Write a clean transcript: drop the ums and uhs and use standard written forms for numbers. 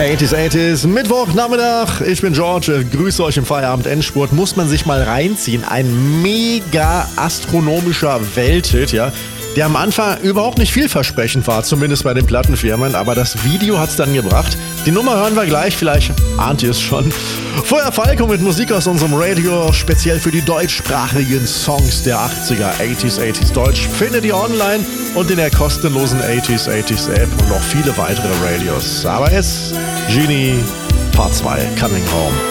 80s, Mittwochnachmittag. Ich bin George, grüße euch im Feierabend-Endspurt. Muss man sich mal reinziehen. Ein mega astronomischer Welthit, ja, der am Anfang überhaupt nicht vielversprechend war, zumindest bei den Plattenfirmen, aber das Video hat's dann gebracht. Die Nummer hören wir gleich, vielleicht ahnt ihr es schon. Vorher Falco mit Musik aus unserem Radio, speziell für die deutschsprachigen Songs der 80er, 80s Deutsch, findet ihr online und in der kostenlosen 80s App und noch viele weitere Radios. Aber jetzt Genie Part 2, Coming Home.